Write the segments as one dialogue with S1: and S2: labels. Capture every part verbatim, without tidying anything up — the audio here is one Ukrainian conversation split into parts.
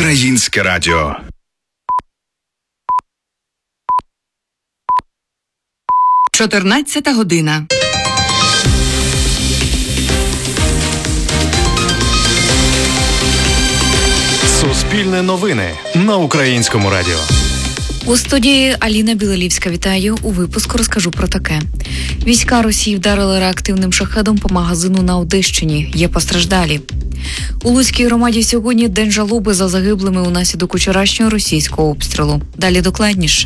S1: Українське радіо.
S2: чотирнадцята година.
S3: Суспільне новини на Українському радіо.
S4: У студії Аліна Білолівська. Вітаю. У випуску розкажу про таке. Війська Росії вдарили реактивним шахедом по магазину на Одещині. Є постраждалі. У Луцькій громаді сьогодні день жалоби за загиблими унаслідок вчорашнього російського обстрілу. Далі докладніше.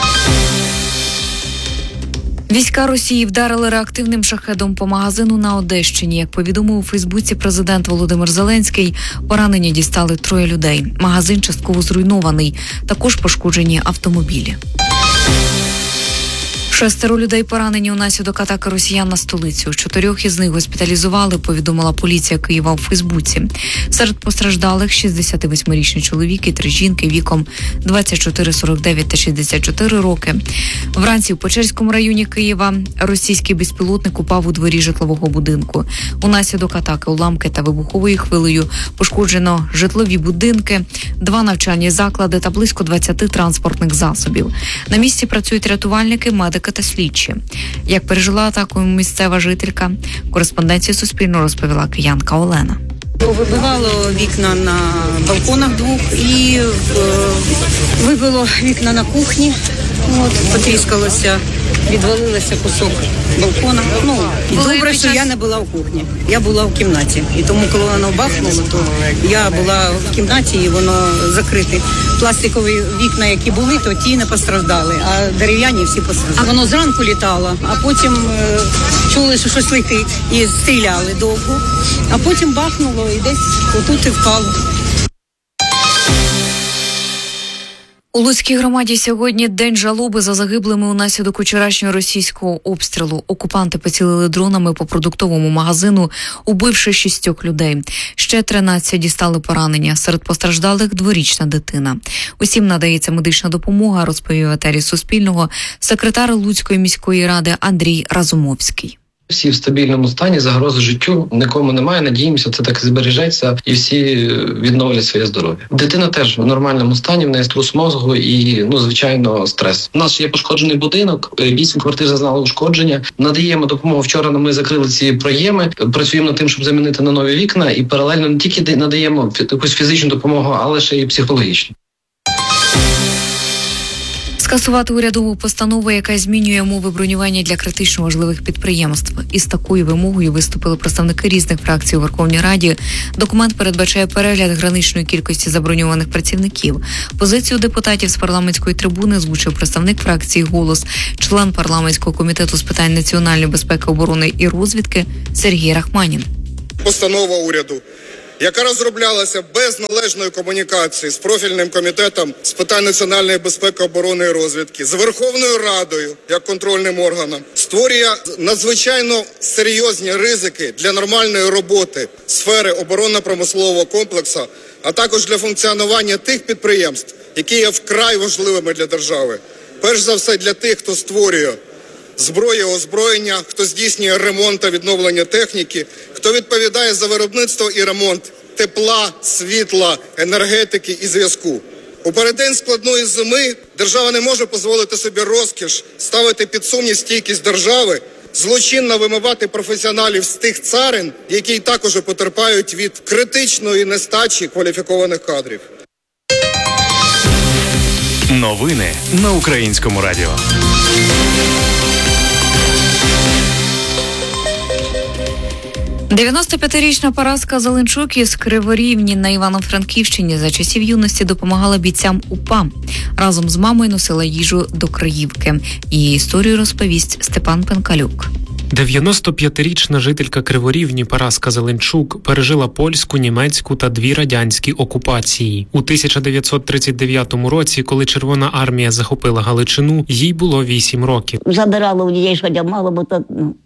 S4: Війська Росії вдарили реактивним шахедом по магазину на Одещині. Як повідомив у Фейсбуці президент Володимир Зеленський, поранення дістали троє людей. Магазин частково зруйнований. Також пошкоджені автомобілі. Шестеро людей поранені унаслідок атаки росіян на столицю. Чотирьох із них госпіталізували, повідомила поліція Києва у Фейсбуці. Серед постраждалих шістдесятивосьмирічний чоловік і три жінки віком двадцять чотири, сорок дев'ять та шістдесят чотири роки. Вранці в Печерському районі Києва російський безпілотник упав у дворі житлового будинку. Унаслідок атаки уламки та вибуховою хвилею пошкоджено житлові будинки, два навчальні заклади та близько двадцять транспортних засобів. На місці працюють рятувальники, медики та слідчі. Як пережила атаку місцева жителька, кореспонденції Суспільного розповіла киянка Олена.
S5: Вибивало вікна на балконах двох і е, вибило вікна на кухні. От, потріскалося, відвалилося кусок балкона. Ну, добре, що я не була в кухні. Я була в кімнаті. І тому, коли воно бахнуло, то я була в кімнаті і воно закрите. Пластикові вікна, які були, то ті не постраждали, а дерев'яні всі постраждали. Воно зранку літало, а потім е, чули, що щось летить, і стріляли довго. А потім бахнуло і десь отут і впало.
S4: У Луцькій громаді сьогодні день жалоби за загиблими унаслідок вчорашнього російського обстрілу. Окупанти поцілили дронами по продуктовому магазину, убивши шістьох людей. Ще тринадцять дістали поранення. Серед постраждалих дворічна дитина. Усім надається медична допомога, розповів в етері Суспільного секретар Луцької міської ради Андрій Разумовський.
S6: Всі в стабільному стані, загрози життю нікому немає. Надіємося, це так збережеться і всі відновлять своє здоров'я. Дитина теж в нормальному стані, в неї струс мозку і, ну, звичайно, стрес. У нас є пошкоджений будинок, вісім квартир зазнали ушкодження. Надаємо допомогу. Вчора ми закрили ці проєми, працюємо над тим, щоб замінити на нові вікна, і паралельно не тільки надаємо якусь фізичну допомогу, але ще й психологічну.
S4: Скасувати урядову постанову, яка змінює умови бронювання для критично важливих підприємств. Із такою вимогою виступили представники різних фракцій у Верховній Раді. Документ передбачає перегляд граничної кількості заброньованих працівників. Позицію депутатів з парламентської трибуни озвучив представник фракції «Голос», член парламентського комітету з питань національної безпеки, оборони і розвідки Сергій Рахманін.
S7: Постанова уряду, яка розроблялася без належної комунікації з профільним комітетом з питань національної безпеки, оборони і розвідки, з Верховною Радою як контрольним органом, створює надзвичайно серйозні ризики для нормальної роботи сфери оборонно-промислового комплексу, а також для функціонування тих підприємств, які є вкрай важливими для держави. Перш за все для тих, хто створює зброю, озброєння, хто здійснює ремонт та відновлення техніки, хто відповідає за виробництво і ремонт тепла, світла, енергетики і зв'язку. У переддень складної зими держава не може дозволити собі розкіш ставити під сумнів стійкість держави, злочинно вимивати професіоналів з тих царин, які також потерпають від критичної нестачі кваліфікованих кадрів.
S3: Новини на Українському радіо.
S4: дев'яностоп'ятирічна Параска Зеленчук із Криворівні на Івано-Франківщині за часів юності допомагала бійцям УПА. Разом з мамою носила їжу до Криївки. Її історію розповість Степан Пенкалюк.
S8: дев'яностоп'ятирічна жителька Криворівні Параска Зеленчук пережила польську, німецьку та дві радянські окупації. У тисяча дев'ятсот тридцять дев'ятому році, коли Червона армія захопила Галичину, їй було вісім років.
S9: Забирала у дітей, що мало, бо то, ну,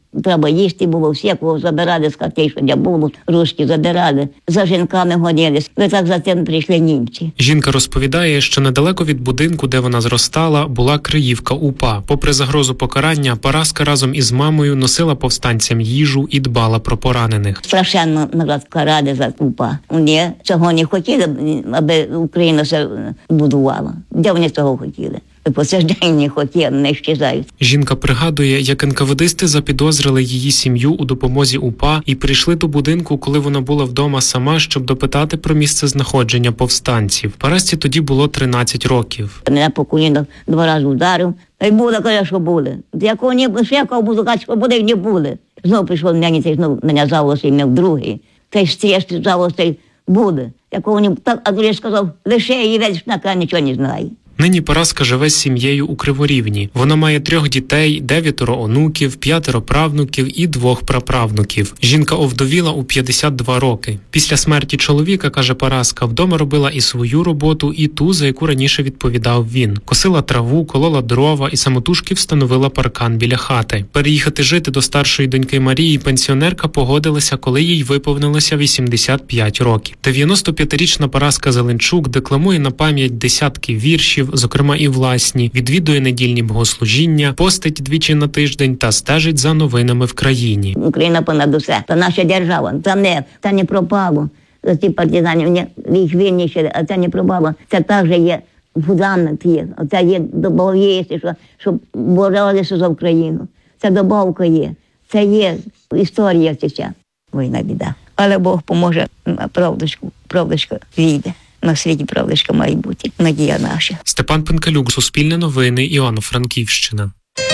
S1: треба їсти було, всякого забирали з хатей, що не було, ручки забирали, за жінками гонились. Ви так за цим прийшли німці.
S8: Жінка розповідає, що недалеко від будинку, де вона зростала, була Криївка УПА. Попри загрозу покарання, Параска разом із мамою носила повстанцям їжу і дбала про поранених.
S1: Страшенно народ карали за УПА. Вони цього не хотіли, аби Україна все будувала. Де вони цього хотіли? По цей день не хотіли, не щезають.
S8: Жінка пригадує, як ен ка ве дисти запідозрили її сім'ю у допомозі УПА і прийшли до будинку, коли вона була вдома сама, щоб допитати про місце знаходження повстанців. Парасці тоді було тринадцять років.
S1: Мене по колінах два рази ударив, та й буде, каже, що буде. Якого не ще якого буду казати, що буде, не буде. Знову прийшов мені, цей знову мене заволося і мав другий. Та й стріс заволося буде. Якого не так, а другий сказав, лише її весь на нічого не знає.
S8: Нині Параска живе з сім'єю у Криворівні. Вона має трьох дітей, дев'ятеро онуків, п'ятеро правнуків і двох праправнуків. Жінка овдовіла у п'ятдесят два роки. Після смерті чоловіка, каже Параска, вдома робила і свою роботу, і ту, за яку раніше відповідав він. Косила траву, колола дрова і самотужки встановила паркан біля хати. Переїхати жити до старшої доньки Марії пенсіонерка погодилася, коли їй виповнилося вісімдесят п'ять років. дев'яностоп'ятирічна Параска Зеленчук декламує на пам'ять десятки віршів, зокрема і власні, відвідує недільні богослужіння, постить двічі на тиждень та стежить за новинами в країні.
S1: Україна понад усе, це наша держава, це не, це не пропало. За ці партизанів, їх винищили, а це не пропало. Це також є фундамент є, це є добавки, що, щоб боролися за Україну. Це добавка є, це є історія ця. Війна біда. Але Бог поможе, правдочку, правдочка війде. На світі правдочка має бути. Надія наша.
S8: Степан Пенкалюк, Суспільне новини, Івано-Франківщина.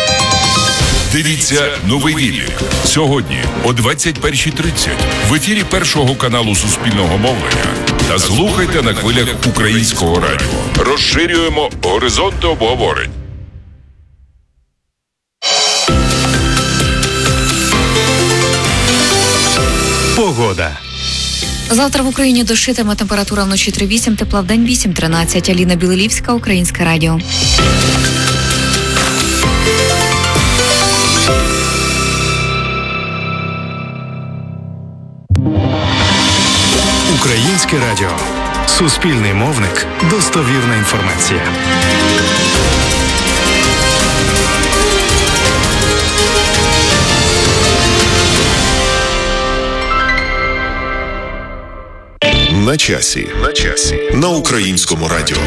S9: Дивіться «Новий вік» сьогодні о двадцять першій тридцять в ефірі Першого каналу Суспільного мовлення та слухайте на хвилях Українського радіо. Розширюємо горизонти обговорень.
S3: Погода.
S4: Завтра в Україні дощитиме, температура вночі три вісім, тепла в день вісім тринадцять. Аліна Білилівська, Українське радіо.
S3: Українське радіо. Суспільний мовник. Достовірна інформація.
S10: На часі. На часі. На Українському радіо.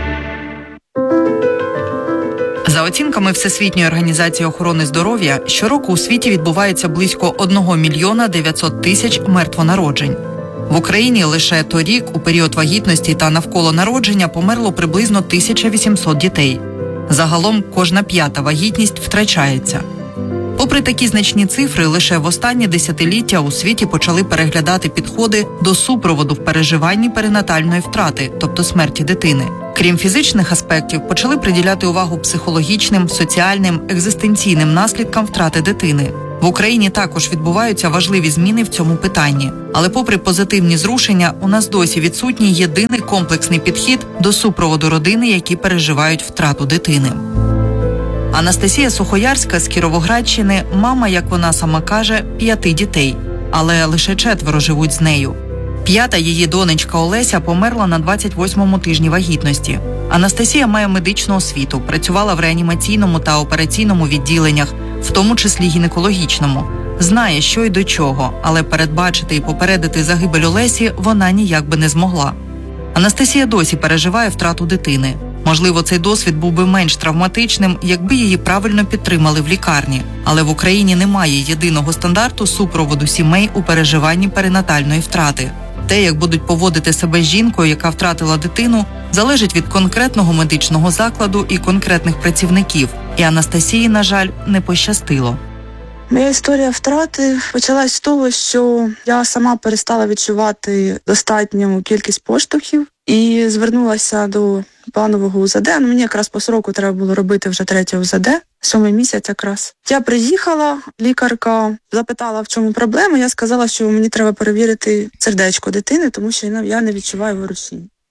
S2: За оцінками Всесвітньої організації охорони здоров'я, щороку у світі відбувається близько одного мільйона дев'ятсот тисяч мертвонароджень. В Україні лише торік, у період вагітності та навколо народження, померло приблизно тисяча вісімсот дітей. Загалом кожна п'ята вагітність втрачається. Попри такі значні цифри, лише в останні десятиліття у світі почали переглядати підходи до супроводу в переживанні перинатальної втрати, тобто смерті дитини. Крім фізичних аспектів, почали приділяти увагу психологічним, соціальним, екзистенційним наслідкам втрати дитини. В Україні також відбуваються важливі зміни в цьому питанні. Але попри позитивні зрушення, у нас досі відсутній єдиний комплексний підхід до супроводу родини, які переживають втрату дитини. Анастасія Сухоярська з Кіровоградщини – мама, як вона сама каже, п'яти дітей. Але лише четверо живуть з нею. П'ята її донечка Олеся померла на двадцять восьмому тижні вагітності. Анастасія має медичну освіту, працювала в реанімаційному та операційному відділеннях, в тому числі гінекологічному. Знає, що й до чого, але передбачити і попередити загибель Олесі вона ніяк би не змогла. Анастасія досі переживає втрату дитини. Можливо, цей досвід був би менш травматичним, якби її правильно підтримали в лікарні. Але в Україні немає єдиного стандарту супроводу сімей у переживанні перинатальної втрати. Те, як будуть поводити себе з жінкою, яка втратила дитину, залежить від конкретного медичного закладу і конкретних працівників. І Анастасії, на жаль, не пощастило.
S11: Моя історія втрати почалась з того, що я сама перестала відчувати достатню кількість поштовхів і звернулася до планового у зет де. Ну, мені якраз по сроку треба було робити вже третє у зет де, сьомий місяць якраз. Я приїхала, лікарка запитала, в чому проблема. Я сказала, що мені треба перевірити сердечко дитини, тому що я не відчуваю ворушінь.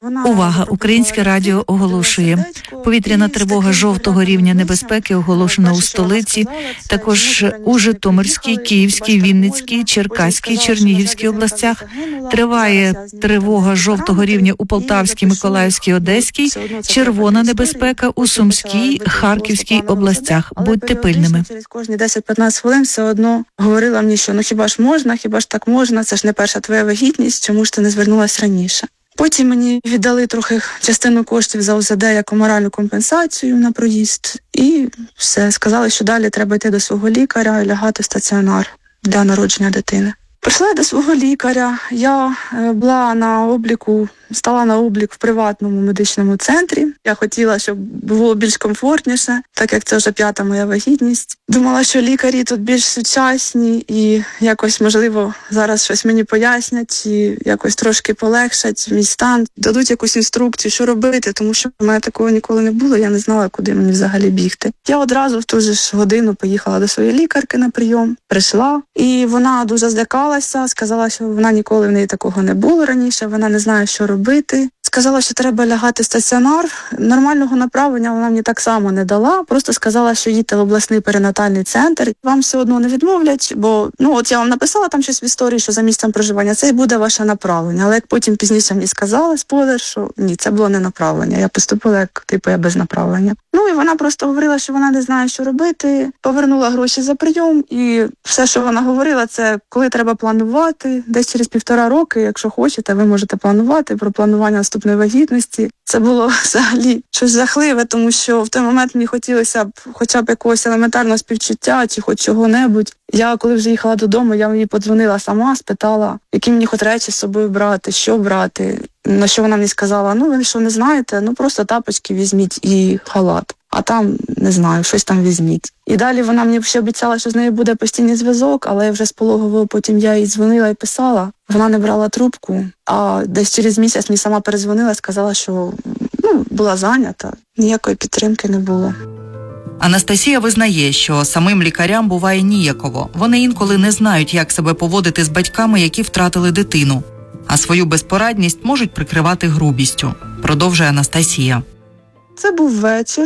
S12: Увага! Українське радіо оголошує. Повітряна тривога жовтого рівня небезпеки оголошена у столиці, також у Житомирській, Київській, Вінницькій, Черкаській, Чернігівській областях. Триває тривога жовтого рівня у Полтавській, Миколаївській, Одеській, червона небезпека у Сумській, Харківській областях. Будьте пильними.
S11: Через кожні десять-п'ятнадцять хвилин все одно говорила мені, що ну хіба ж можна, хіба ж так можна, це ж не перша твоя вагітність, чому ж ти не звернулась раніше. Потім мені віддали трохи частину коштів за О З Д як моральну компенсацію на проїзд. І все, сказали, що далі треба йти до свого лікаря і лягати в стаціонар для народження дитини. Прийшла я до свого лікаря, я була на обліку, стала на облік в приватному медичному центрі. Я хотіла, щоб було більш комфортніше, так як це вже п'ята моя вагітність. Думала, що лікарі тут більш сучасні і якось, можливо, зараз щось мені пояснять і якось трошки полегшать мій стан, дадуть якусь інструкцію, що робити, тому що в мене такого ніколи не було, я не знала, куди мені взагалі бігти. Я одразу в ту ж годину поїхала до своєї лікарки на прийом, прийшла, і вона дуже злякалася, сказала, що вона ніколи в неї такого не було раніше, вона не знає, що робити. Сказала, що треба лягати в стаціонар. Нормального направлення вона мені так само не дала. Просто сказала, що їдьте в обласний перинатальний центр. Вам все одно не відмовлять, бо ну от я вам написала там щось в історії, що за місцем проживання це і буде ваше направлення. Але як потім пізніше мені сказали, спойлер, що ні, це було не направлення. Я поступила як типу я без направлення. Ну і вона просто говорила, що вона не знає, що робити. Повернула гроші за прийом, і все, що вона говорила, це коли треба планувати. Десь через півтора роки, якщо хочете, ви можете планувати про планування наступної вагітності. Це було взагалі щось жахливе, тому що в той момент мені хотілося б хоча б якогось елементарного співчуття чи хоч чого-небудь. Я, коли вже їхала додому, я їй подзвонила сама, спитала, які мені хоч речі з собою брати, що брати. На що вона мені сказала, ну ви що не знаєте, ну просто тапочки візьміть і халат. А там, не знаю, щось там візьміть. І далі вона мені ще обіцяла, що з нею буде постійний зв'язок, але вже з пологового потім я їй дзвонила і писала. Вона не брала трубку, а десь через місяць мені сама перезвонила і сказала, що ну, була зайнята, ніякої підтримки не було.
S2: Анастасія визнає, що самим лікарям буває ніяково. Вони інколи не знають, як себе поводити з батьками, які втратили дитину. А свою безпорадність можуть прикривати грубістю, продовжує Анастасія.
S11: Це був вечір,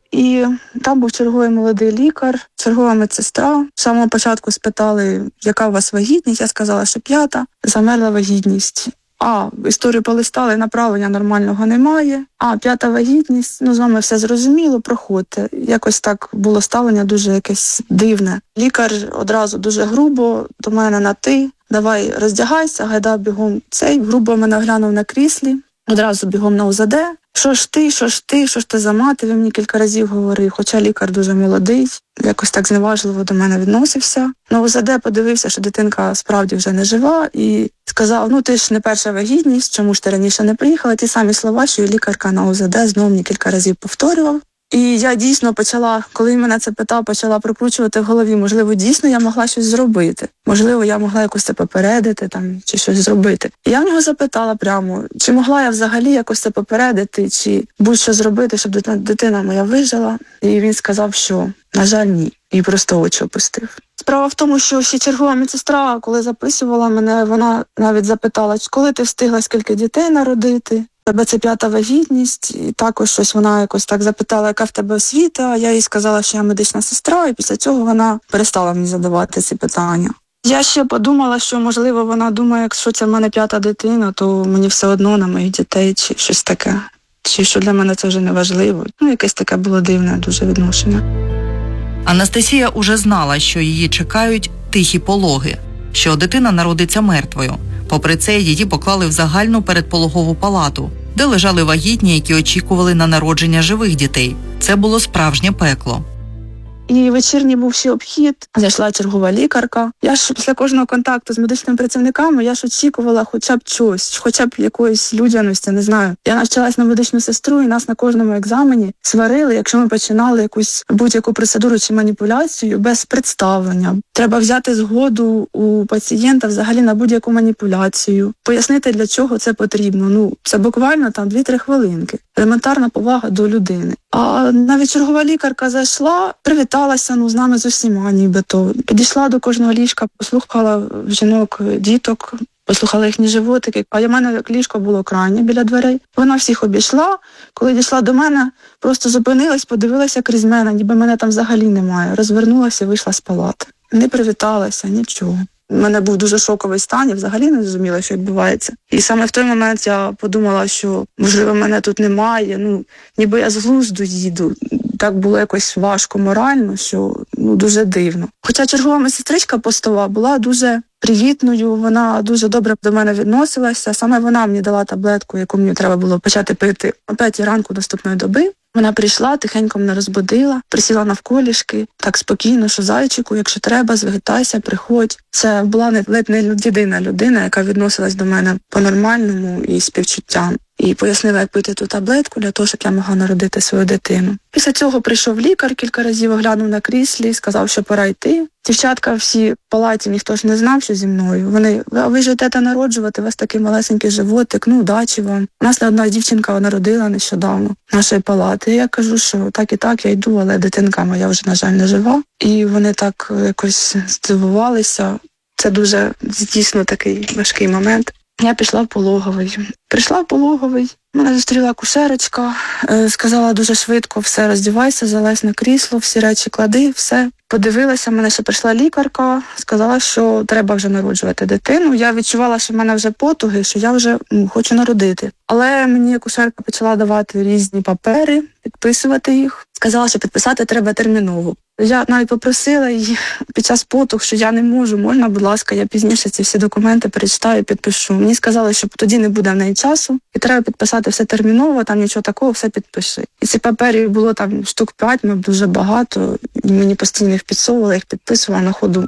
S11: і там був черговий молодий лікар, чергова медсестра. З самого початку спитали, яка у вас вагітність, я сказала, що п'ята, замерла вагітність. А, історію полистали, направлення нормального немає. А, п'ята вагітність, ну з вами все зрозуміло, проходьте. Якось так було ставлення дуже якесь дивне. Лікар одразу дуже грубо до мене на ти. Давай роздягайся, гайда бігом цей. Грубо мене глянув на кріслі, одразу бігом на О З Д. Що ж ти, що ж ти, що ж ти за мати, він мені кілька разів говорив, хоча лікар дуже молодий, якось так зневажливо до мене відносився. На О З Д подивився, що дитинка справді вже не жива, і сказав, ну ти ж не перша вагітність, чому ж ти раніше не приїхала? Ті самі слова, що і лікарка на О З Д знову мені кілька разів повторював. І я дійсно почала, коли він мене це питав, почала прокручувати в голові, можливо, дійсно я могла щось зробити. Можливо, я могла якось це попередити там, чи щось зробити. І я в нього запитала прямо, чи могла я взагалі якось це попередити, чи будь-що зробити, щоб дитина моя вижила. І він сказав, що, на жаль, ні. І просто очі опустив. Справа в тому, що ще чергова медсестра, коли записувала мене, вона навіть запитала, коли ти встигла скільки дітей народити. Тебе це п'ята вагітність, і також щось вона якось так запитала, яка в тебе освіта. Я їй сказала, що я медична сестра, і після цього вона перестала мені задавати ці питання. Я ще подумала, що, можливо, вона думає, якщо це в мене п'ята дитина, то мені все одно на моїх дітей чи щось таке. Чи що для мене це вже не важливо. Ну, якесь таке було дивне дуже відношення.
S2: Анастасія уже знала, що її чекають тихі пологи, що дитина народиться мертвою. Попри це, її поклали в загальну передпологову палату, де лежали вагітні, які очікували на народження живих дітей. Це було справжнє пекло.
S11: І вечірній був ще обхід, зайшла чергова лікарка. Я ж після кожного контакту з медичними працівниками, я ж очікувала хоча б чогось, хоча б якоїсь людяності, не знаю. Я навчалась на медичну сестру, і нас на кожному екзамені сварили, якщо ми починали якусь будь-яку процедуру чи маніпуляцію без представлення. Треба взяти згоду у пацієнта взагалі на будь-яку маніпуляцію, пояснити, для чого це потрібно. Ну, це буквально там дві-три хвилинки. Елементарна повага до людини. А навіть чергова лікарка зайшла, привіталася, ну, з нами з усіма, нібито. Підійшла до кожного ліжка, послухала жінок, діток, послухала їхні животики, а в мене ліжко було крайнє біля дверей. Вона всіх обійшла, коли дійшла до мене, просто зупинилась, подивилася крізь мене, ніби мене там взагалі немає. Розвернулася і вийшла з палати. Не привіталася, нічого. У мене був дуже шоковий стан, я взагалі не зрозуміла, що відбувається. І саме в той момент я подумала, що, можливо, мене тут немає, ну, ніби я з глузду їду. Так було якось важко морально, що ну, дуже дивно. Хоча чергова медсестричка постова була дуже привітною, вона дуже добре до мене відносилася. Саме вона мені дала таблетку, яку мені треба було почати пити о п'ятій ранку наступної доби. Вона прийшла, тихенько мене розбудила, присіла навколішки, так спокійно, що зайчику, якщо треба, звертайся, приходь. Це була не, ледь не єдина людина, яка відносилась до мене по-нормальному і співчуттям. І пояснила, як пити ту таблетку для того, щоб я могла народити свою дитину. Після цього прийшов лікар, кілька разів оглянув на кріслі, сказав, що пора йти. Дівчатка всі в палаті, ніхто ж не знав, що зі мною. Вони, а ви ж йдете народжувати, у вас такий малесенький животик, ну удачі вам. У нас не одна дівчинка народила нещодавно в нашої палати. І я кажу, що так і так, я йду, але дитинка моя вже, на жаль, не жива. І вони так якось здивувалися. Це дуже дійсно такий важкий момент. Я пішла в пологовий. Прийшла в пологовий, мене зустріла акушерочка, сказала дуже швидко, все, роздівайся, залазь на крісло, всі речі клади, все. Подивилася, мене ще прийшла лікарка, сказала, що треба вже народжувати дитину. Я відчувала, що в мене вже потуги, що я вже ну, хочу народити. Але мені акушерка почала давати різні папери, підписувати їх. Сказала, що підписати треба терміново. Я навіть попросила її під час потуг, що я не можу, можна, будь ласка, я пізніше ці всі документи перечитаю, підпишу. Мені сказали, що тоді не буде в неї часу, і треба підписати все терміново, там нічого такого, все підпиши. І ці паперів було там штук п'ять, ми дуже багато, і мені постійно їх підсовували, їх підписувала на ходу.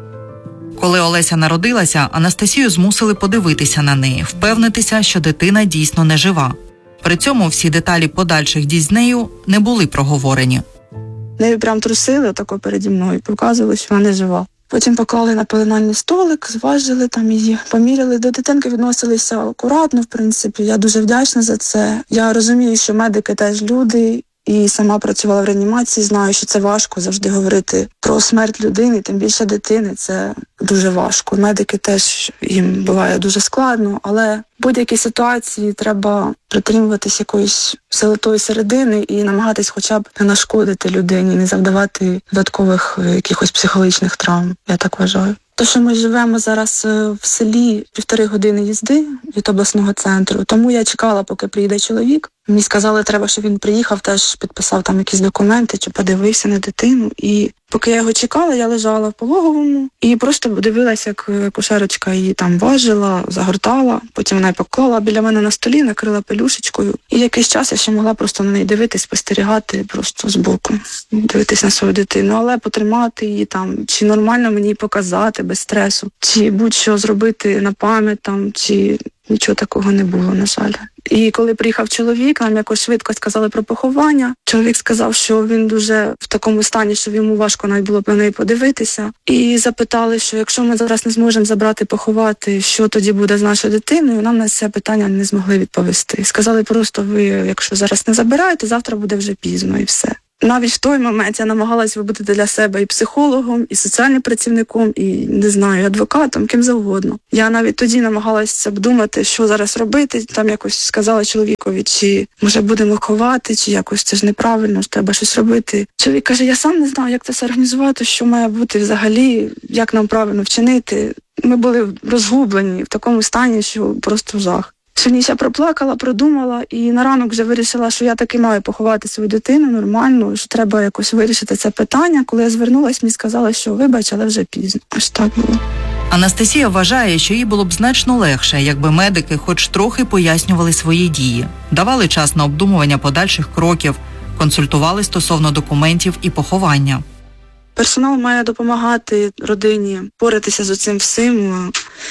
S2: Коли Олеся народилася, Анастасію змусили подивитися на неї, впевнитися, що дитина дійсно не жива. При цьому всі деталі подальших дій з нею не були проговорені.
S11: Нею прям трусили отако переді мною, показували, що вона не жива. Потім поклали на пеленальний столик, зважили там її, поміряли. До дитинки відносилися акуратно, в принципі. Я дуже вдячна за це. Я розумію, що медики теж люди, і сама працювала в реанімації, знаю, що це важко завжди говорити про смерть людини, тим більше дитини, це дуже важко. Медики теж, їм буває дуже складно, але в будь-якій ситуації треба притримуватись якоїсь золотої середини і намагатись хоча б не нашкодити людині, не завдавати додаткових якихось психологічних травм, я так вважаю. То, що ми живемо зараз в селі півтори години їзди від обласного центру, тому я чекала, поки приїде чоловік. Мені сказали, треба, щоб він приїхав, теж підписав там якісь документи, чи подивився на дитину. І поки я його чекала, я лежала в пологовому і просто дивилася, як акушерочка її там важила, загортала. Потім вона поклала біля мене на столі, накрила пелюшечкою. І якийсь час я ще могла просто на неї дивитись, спостерігати просто збоку, дивитись на свою дитину. Але потримати її там, чи нормально мені показати без стресу, чи будь-що зробити на пам'ять там, чи... Нічого такого не було, на жаль. І коли приїхав чоловік, нам якось швидко сказали про поховання. Чоловік сказав, що він дуже в такому стані, що йому важко навіть було б на неї подивитися. І запитали, що якщо ми зараз не зможемо забрати, поховати, що тоді буде з нашою дитиною, нам на це питання не змогли відповісти. Сказали просто, ви, якщо зараз не забираєте, завтра буде вже пізно і все. Навіть в той момент я намагалась бути для себе і психологом, і соціальним працівником, і, не знаю, адвокатом, ким завгодно. Я навіть тоді намагалася обдумати, що зараз робити. Там якось сказала чоловікові, чи, може, будемо ховати, чи якось це ж неправильно, ж треба щось робити. Чоловік каже, я сам не знаю, як це все організувати, що має бути взагалі, як нам правильно вчинити. Ми були розгублені в такому стані, що просто жах. Всю ніч я проплакала, продумала і на ранок вже вирішила, що я таки маю поховати свою дитину нормально, що треба якось вирішити це питання. Коли я звернулась, мені сказали, що вибач, але вже пізно. Ось так було.
S2: Анастасія вважає, що їй було б значно легше, якби медики хоч трохи пояснювали свої дії, давали час на обдумування подальших кроків, консультували стосовно документів і поховання.
S11: Персонал має допомагати родині боротися з цим всім,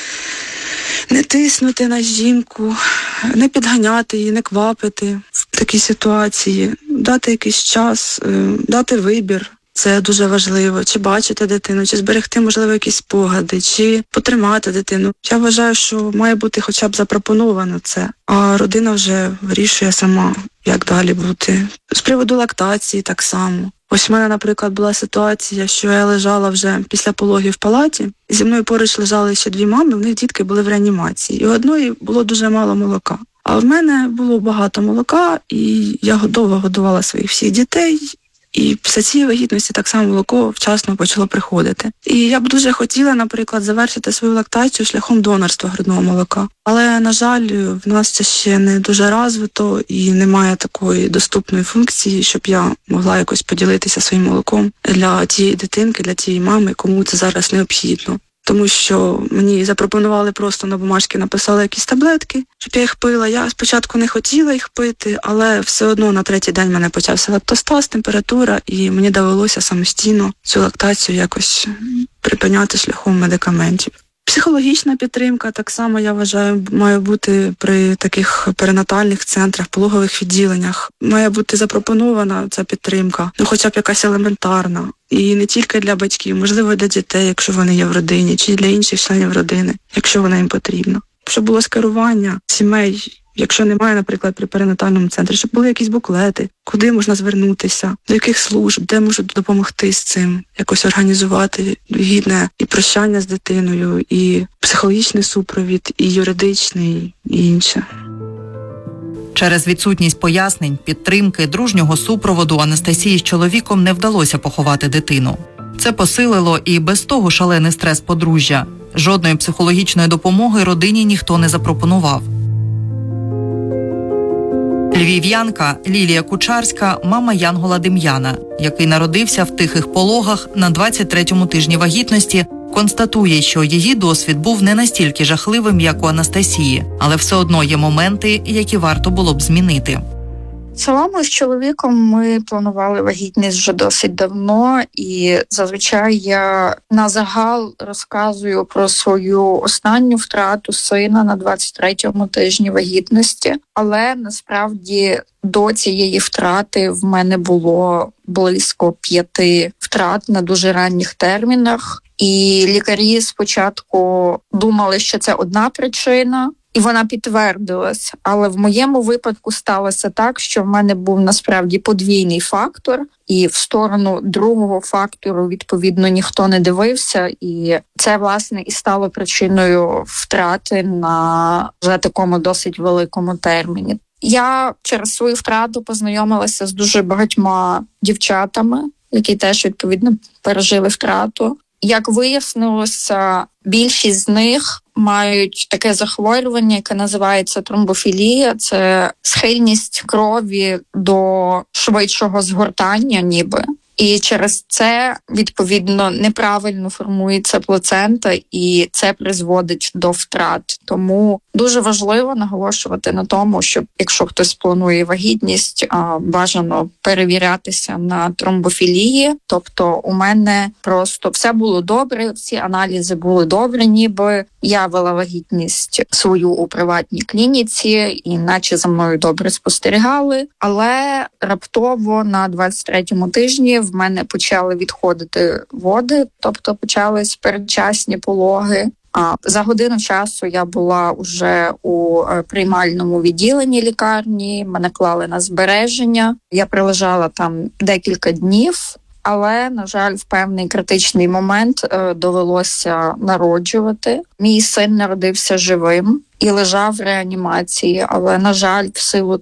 S11: не тиснути на жінку, не підганяти її, не квапити в такій ситуації, дати якийсь час, дати вибір. Це дуже важливо, чи бачити дитину, чи зберегти, можливо, якісь спогади, чи потримати дитину. Я вважаю, що має бути хоча б запропоновано це, а родина вже вирішує сама, як далі бути. З приводу лактації так само. Ось в мене, наприклад, була ситуація, що я лежала вже після пологів в палаті, і зі мною поруч лежали ще дві мами, в них дітки були в реанімації, і у одної було дуже мало молока. А в мене було багато молока, і я довго годувала своїх всіх дітей, і після цієї вагітності так само молоко вчасно почало приходити. І я б дуже хотіла, наприклад, завершити свою лактацію шляхом донорства грудного молока. Але, на жаль, в нас це ще не дуже розвито і немає такої доступної функції, щоб я могла якось поділитися своїм молоком для тієї дитинки, для тієї мами, кому це зараз необхідно. Тому що мені запропонували просто на бумажці, написали якісь таблетки, щоб я їх пила. Я спочатку не хотіла їх пити, але все одно на третій день в мене почався лактостаз, температура, і мені довелося самостійно цю лактацію якось припиняти шляхом медикаментів. Психологічна підтримка, так само, я вважаю, має бути при таких перинатальних центрах, пологових відділеннях. Має бути запропонована ця підтримка, ну хоча б якась елементарна. І не тільки для батьків, можливо, для дітей, якщо вони є в родині, чи для інших членів родини, якщо вона їм потрібна. Щоб було скерування сімей, якщо немає, наприклад, при перинатальному центрі, щоб були якісь буклети, куди можна звернутися, до яких служб, де можуть допомогти з цим, якось організувати гідне і прощання з дитиною, і психологічний супровід, і юридичний, і інше.
S2: Через відсутність пояснень, підтримки, дружнього супроводу Анастасії з чоловіком не вдалося поховати дитину. Це посилило і без того шалений стрес подружжя. Жодної психологічної допомоги родині ніхто не запропонував. Львів'янка Лілія Кучарська – мама Янгола Дем'яна, який народився в тихих пологах на двадцять третьому тижні вагітності, констатує, що її досвід був не настільки жахливим, як у Анастасії, але все одно є моменти, які варто було б змінити.
S13: В цілому з чоловіком ми планували вагітність вже досить давно, і зазвичай я на загал розказую про свою останню втрату сина на двадцять третьому тижні вагітності, але насправді до цієї втрати в мене було близько п'яти втрат на дуже ранніх термінах, і лікарі спочатку думали, що це одна причина, і вона підтвердилась. Але в моєму випадку сталося так, що в мене був насправді подвійний фактор, і в сторону другого фактору, відповідно, ніхто не дивився. І це, власне, і стало причиною втрати на вже такому досить великому терміні. Я через свою втрату познайомилася з дуже багатьма дівчатами, які теж, відповідно, пережили втрату. Як вияснилося, більшість з них мають таке захворювання, яке називається тромбофілія. Це схильність крові до швидшого згортання ніби. І через це, відповідно, неправильно формується плацента, і це призводить до втрат. Тому дуже важливо наголошувати на тому, щоб якщо хтось планує вагітність, бажано перевірятися на тромбофілії. Тобто у мене просто все було добре, всі аналізи були добре, ніби я вела вагітність свою у приватній клініці, і наче за мною добре спостерігали. Але раптово на двадцять третьому тижні в мене почали відходити води, тобто почались передчасні пологи. А за годину часу я була вже у приймальному відділенні лікарні, мене клали на збереження. Я пролежала там декілька днів, але, на жаль, в певний критичний момент е, довелося народжувати. Мій син народився живим і лежав в реанімації, але, на жаль, в силу